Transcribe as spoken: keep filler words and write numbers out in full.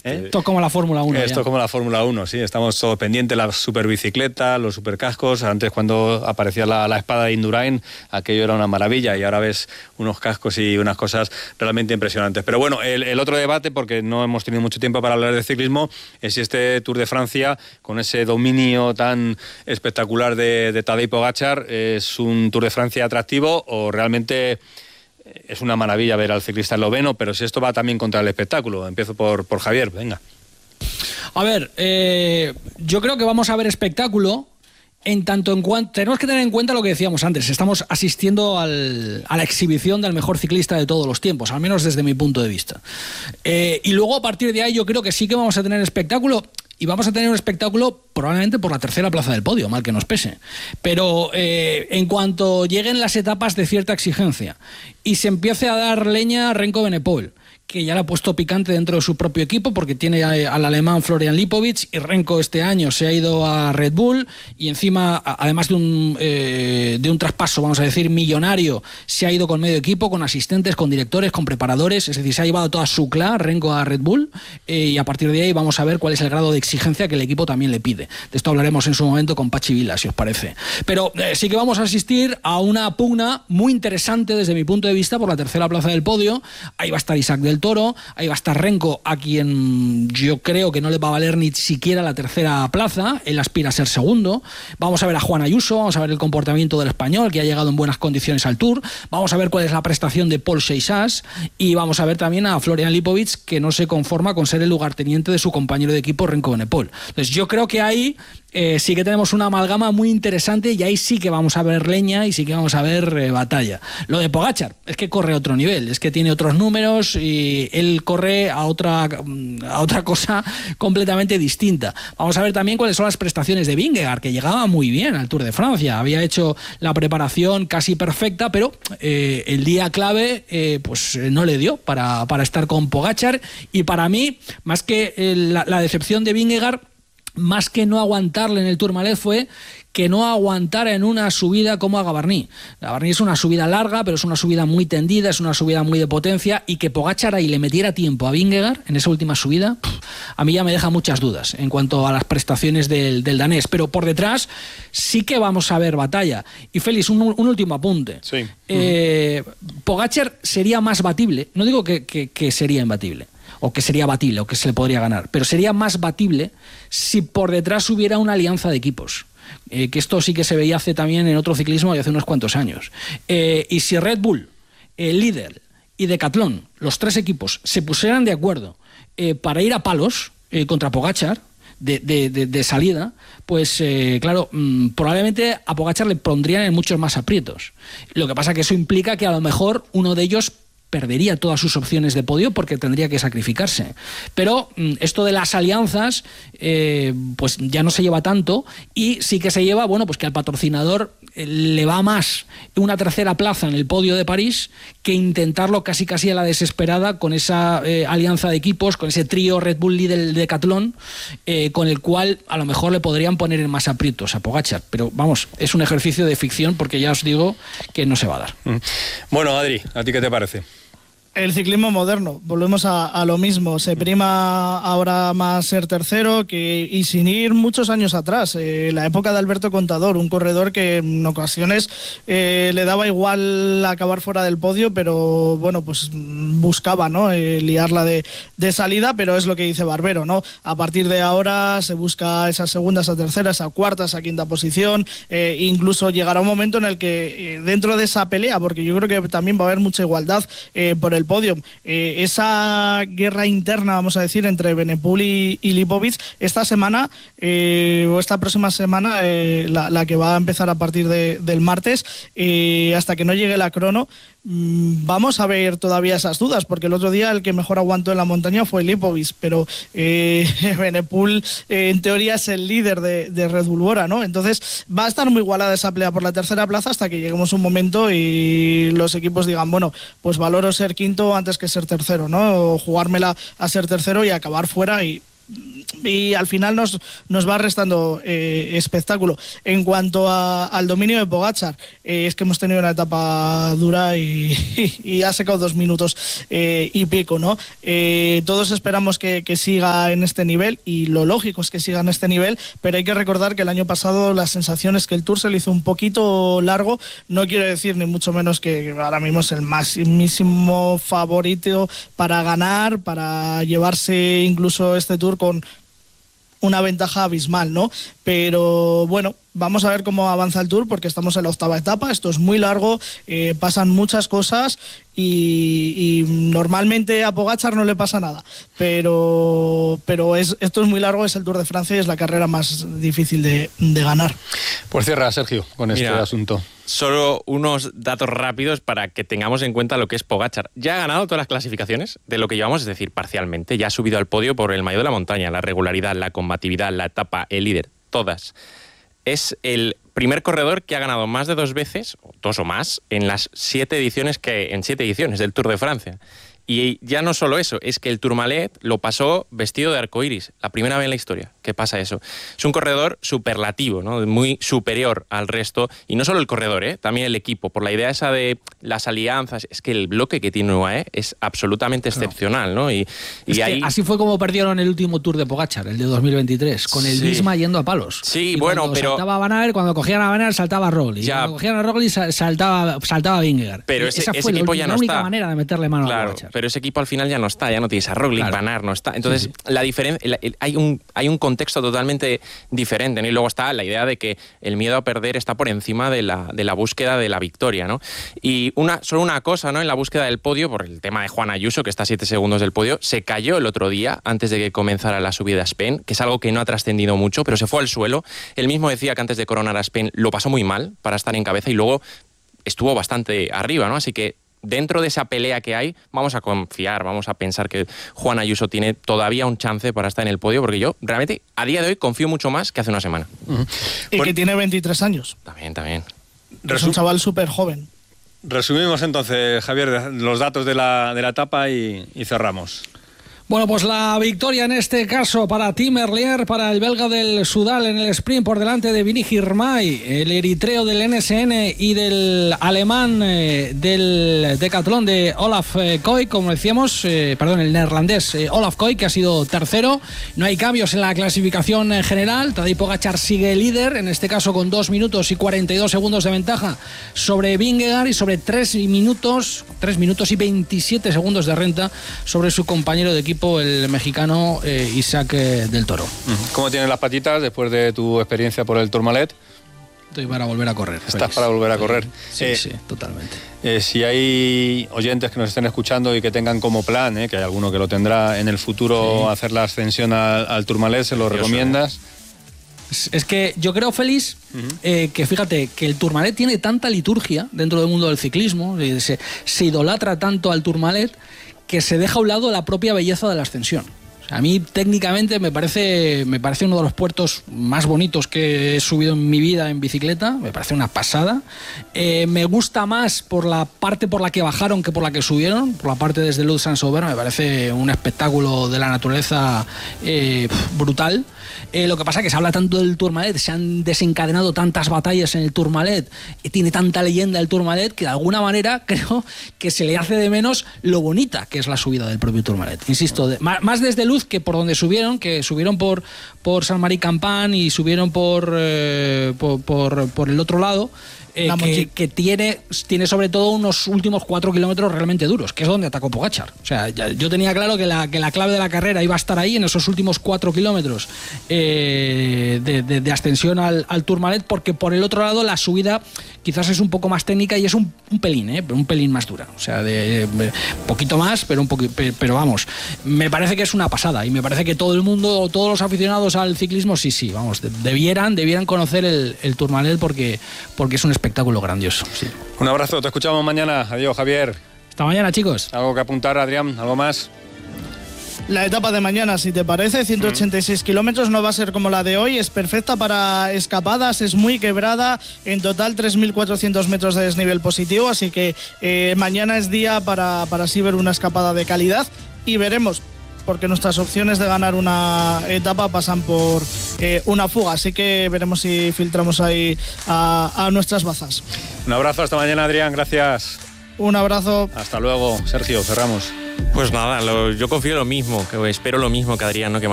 ¿Eh? Esto es como la Fórmula uno. Esto es como la Fórmula uno, sí. Estamos todos pendientes, la superbicicleta, los supercascos. Antes, cuando aparecía la, la espada de Indurain, aquello era una maravilla, y ahora ves unos cascos y unas cosas realmente impresionantes. Pero bueno, el, el otro debate, porque no hemos tenido mucho tiempo para hablar de ciclismo, es si este Tour de Francia, con ese dominio tan espectacular de, de Tadej Pogačar, es un Tour de Francia atractivo o realmente es una maravilla ver al ciclista esloveno. Pero si esto va también contra el espectáculo. Empiezo por, por Javier, venga. A ver, eh, yo creo que vamos a ver espectáculo. En tanto en cuanto tenemos que tener en cuenta lo que decíamos antes, estamos asistiendo al, a la exhibición del mejor ciclista de todos los tiempos, al menos desde mi punto de vista. Eh, y luego a partir de ahí yo creo que sí que vamos a tener espectáculo. Y vamos a tener un espectáculo probablemente por la tercera plaza del podio, mal que nos pese. Pero eh, en cuanto lleguen las etapas de cierta exigencia y se empiece a dar leña a Renko Benepol, que ya le ha puesto picante dentro de su propio equipo porque tiene al alemán Florian Lipovic, y Renko este año se ha ido a Red Bull y encima, además de un, eh, de un traspaso, vamos a decir, millonario, se ha ido con medio equipo, con asistentes, con directores, con preparadores, es decir, se ha llevado toda su cla Renko a Red Bull, eh, y a partir de ahí vamos a ver cuál es el grado de exigencia que el equipo también le pide. De esto hablaremos en su momento con Pachi Vila, si os parece. Pero eh, sí que vamos a asistir a una pugna muy interesante desde mi punto de vista por la tercera plaza del podio. Ahí va a estar Isaac del Toro, ahí va a estar Renko, a quien yo creo que no le va a valer ni siquiera la tercera plaza, él aspira a ser segundo. Vamos a ver a Juan Ayuso, vamos a ver el comportamiento del español, que ha llegado en buenas condiciones al Tour, vamos a ver cuál es la prestación de Paul Seixas, y vamos a ver también a Florian Lipovic, que no se conforma con ser el lugarteniente de su compañero de equipo Renko Benepol. Entonces yo creo que ahí eh, sí que tenemos una amalgama muy interesante, y ahí sí que vamos a ver leña y sí que vamos a ver eh, batalla. Lo de Pogačar es que corre a otro nivel, es que tiene otros números y él corre a otra, a otra cosa completamente distinta. Vamos a ver también cuáles son las prestaciones de Vingegaard, que llegaba muy bien al Tour de Francia, había hecho la preparación casi perfecta, pero eh, el día clave eh, pues eh, no le dio para, para estar con Pogačar. Y para mí, más que eh, la, la decepción de Vingegaard, más que no aguantarle en el Tourmalet, fue que no aguantara en una subida como a Gavarnie. Gavarnie es una subida larga, pero es una subida muy tendida, es una subida muy de potencia, y que Pogačar ahí le metiera tiempo a Vingegaard en esa última subida, pff, a mí ya me deja muchas dudas en cuanto a las prestaciones del, del danés. Pero por detrás sí que vamos a ver batalla. Y Félix, un, un último apunte. Sí. Eh, Pogačar sería más batible, no digo que, que, que sería imbatible, o que sería batible, o que se le podría ganar, pero sería más batible si por detrás hubiera una alianza de equipos. Eh, que esto sí que se veía hace también en otro ciclismo y hace unos cuantos años. Eh, y si Red Bull, el líder, y Decathlon, los tres equipos, se pusieran de acuerdo eh, para ir a palos eh, contra Pogačar, de, de, de, de salida, pues eh, claro, mmm, probablemente a Pogačar le pondrían en muchos más aprietos. Lo que pasa es que eso implica que a lo mejor uno de ellos perdería todas sus opciones de podio porque tendría que sacrificarse. Pero mmm, esto de las alianzas eh, pues ya no se lleva tanto, y sí que se lleva, bueno, pues que al patrocinador eh, le va más una tercera plaza en el podio de París que intentarlo casi casi a la desesperada con esa eh, alianza de equipos, con ese trío Red Bull líder Decathlon, eh, con el cual a lo mejor le podrían poner en más aprietos a Pogačar. Pero vamos, es un ejercicio de ficción porque ya os digo que no se va a dar. Bueno, Adri, ¿a ti qué te parece? El ciclismo moderno, volvemos a, a lo mismo, se prima ahora más ser tercero que, y sin ir muchos años atrás, eh, la época de Alberto Contador, un corredor que en ocasiones eh, le daba igual acabar fuera del podio, pero bueno, pues buscaba, ¿no? Eh, liarla de, de salida, pero es lo que dice Barbero, ¿no? A partir de ahora se busca esa segunda, esa tercera, esa cuarta, esa quinta posición, eh, incluso llegará un momento en el que eh, dentro de esa pelea, porque yo creo que también va a haber mucha igualdad eh, por el podio, eh, esa guerra interna, vamos a decir, entre Benepul y, y Lipovic, esta semana eh, o esta próxima semana, eh, la, la que va a empezar a partir de, del martes, eh, hasta que no llegue la crono, mmm, vamos a ver todavía esas dudas, porque el otro día el que mejor aguantó en la montaña fue Lipovic, pero eh, Benepul eh, en teoría es el líder de, de Red Bull Bora, ¿no? Entonces va a estar muy igualada esa pelea por la tercera plaza hasta que lleguemos un momento y los equipos digan, bueno, pues valoro ser quinto antes que ser tercero, ¿no? O jugármela a ser tercero y acabar fuera, y y al final nos, nos va restando eh, espectáculo. En cuanto a, al dominio de Pogačar, eh, es que hemos tenido una etapa dura y, y, y ha secado dos minutos eh, y pico, ¿no? Eh, todos esperamos que, que siga en este nivel y lo lógico es que siga en este nivel, pero hay que recordar que el año pasado la sensación es que el Tour se le hizo un poquito largo. No quiero decir ni mucho menos que ahora mismo es el máximo favorito para ganar, para llevarse incluso este Tour con una ventaja abismal, ¿no? Pero bueno, vamos a ver cómo avanza el Tour porque estamos en la octava etapa, esto es muy largo, eh, pasan muchas cosas y, y normalmente a Pogačar no le pasa nada, pero, pero es, esto es muy largo, es el Tour de Francia y es la carrera más difícil de, de ganar. Pues cierra, Sergio, con este Mira, asunto. Solo unos datos rápidos para que tengamos en cuenta lo que es Pogačar. Ya ha ganado todas las clasificaciones de lo que llevamos, es decir, parcialmente. Ya ha subido al podio por el maillot de la montaña, la regularidad, la combatividad, la etapa, el líder, todas. Es el primer corredor que ha ganado más de dos veces, o dos o más, en las siete ediciones que en siete ediciones del Tour de Francia. Y ya no solo eso, es que el Tourmalet lo pasó vestido de arcoiris, la primera vez en la historia que pasa eso. Es un corredor superlativo, ¿no? Muy superior al resto, y no solo el corredor, ¿eh? También el equipo, por la idea esa de las alianzas. Es que el bloque que tiene U A E es absolutamente excepcional, ¿no? Y, y ahí... así fue como perdieron el último Tour de Pogačar, el de dos mil veintitrés, con el sí. Visma yendo a palos. Sí, y bueno, cuando pero... saltaba Van Aert, cuando cogían a Van Aert saltaba a Roglic, ya. cuando cogían a Roglic saltaba, saltaba a Vingegaard. Pero ese, esa ese fue equipo la, ya la no única está. manera de meterle mano claro, a Pogačar. Pero ese equipo al final ya no está, ya no tienes a Roglic, claro. Van Aert no está. Entonces, sí, sí. la diferencia, hay un, hay un contexto totalmente diferente, ¿no? Y luego está la idea de que el miedo a perder está por encima de la, de la búsqueda de la victoria, ¿no? Y una, solo una cosa, ¿no? En la búsqueda del podio, por el tema de Juan Ayuso, que está a siete segundos del podio, se cayó el otro día antes de que comenzara la subida a Aspen, que es algo que no ha trascendido mucho, pero se fue al suelo. Él mismo decía que antes de coronar a Aspen lo pasó muy mal para estar en cabeza y luego estuvo bastante arriba, ¿no? Así que dentro de esa pelea que hay, vamos a confiar, vamos a pensar que Juan Ayuso tiene todavía un chance para estar en el podio, porque yo realmente a día de hoy confío mucho más que hace una semana. Uh-huh. Y Por... que tiene veintitrés años. También, también. Es un chaval súper joven. Resumimos entonces, Javier, los datos de la, de la etapa y, y cerramos. Bueno, pues la victoria en este caso para Tim Merlier, para el belga del Sudal en el sprint por delante de Vini Girmay, el eritreo del N S N y del alemán eh, del decatlón de Olaf eh, Koy, como decíamos, eh, perdón, el neerlandés eh, Olaf Koy, que ha sido tercero. No hay cambios en la clasificación eh, general. Tadej Pogačar sigue líder, en este caso con dos minutos y cuarenta y dos segundos de ventaja sobre Vingegaard y sobre tres minutos, tres minutos y veintisiete segundos de renta sobre su compañero de equipo, el mexicano eh, Isaac eh, del Toro. ¿Cómo tienes las patitas después de tu experiencia por el Tourmalet? Estoy para volver a correr. Estás feliz. Para volver a correr. Sí, eh, sí, totalmente. Eh, si hay oyentes que nos estén escuchando y que tengan como plan, eh, que hay alguno que lo tendrá en el futuro, sí. hacer la ascensión al, al Tourmalet, ¿se lo recomiendas? Es, es que yo creo, Félix, uh-huh. eh, que fíjate, que el Tourmalet tiene tanta liturgia dentro del mundo del ciclismo, eh, se, se idolatra tanto al Tourmalet, que se deja a un lado la propia belleza de la ascensión. O sea, a mí técnicamente me parece, me parece uno de los puertos más bonitos que he subido en mi vida en bicicleta, me parece una pasada. Eh, me gusta más por la parte por la que bajaron que por la que subieron, por la parte desde Luz San Sober, me parece un espectáculo de la naturaleza eh, brutal. Eh, lo que pasa es que se habla tanto del Tourmalet, se han desencadenado tantas batallas en el Tourmalet, y tiene tanta leyenda el Tourmalet, que de alguna manera creo que se le hace de menos lo bonita que es la subida del propio Tourmalet. Insisto, de, más, más desde Luz que por donde subieron, que subieron por, por San Marí Campan y subieron por, eh, por, por, por el otro lado. Eh, que, que tiene, tiene sobre todo unos últimos cuatro kilómetros realmente duros, que es donde atacó Pogačar. O sea, ya, yo tenía claro que la, que la clave de la carrera iba a estar ahí, en esos últimos cuatro kilómetros eh, de, de, de ascensión al, al Tourmalet, porque por el otro lado la subida quizás es un poco más técnica y es un, un pelín, ¿eh? un pelín más dura. O sea, de, de poquito más, pero un poquito, pero vamos, me parece que es una pasada y me parece que todo el mundo, todos los aficionados al ciclismo, sí, sí, vamos, debieran, debieran conocer el, el Tourmalet porque, porque es un espectáculo grandioso. Sí. Un abrazo, te escuchamos mañana. Adiós, Javier. Hasta mañana, chicos. ¿Algo que apuntar, Adrián? ¿Algo más? La etapa de mañana, si te parece, ciento ochenta y seis mm. kilómetros, no va a ser como la de hoy, es perfecta para escapadas, es muy quebrada, en total tres mil cuatrocientos metros de desnivel positivo, así que eh, mañana es día para, para así ver una escapada de calidad y veremos porque nuestras opciones de ganar una etapa pasan por eh, una fuga, así que veremos si filtramos ahí a, a nuestras bazas. Un abrazo, hasta mañana, Adrián, gracias. Un abrazo. Hasta luego, Sergio, cerramos. Pues nada, lo, yo confío lo mismo, que espero lo mismo que Adrián, ¿no? Que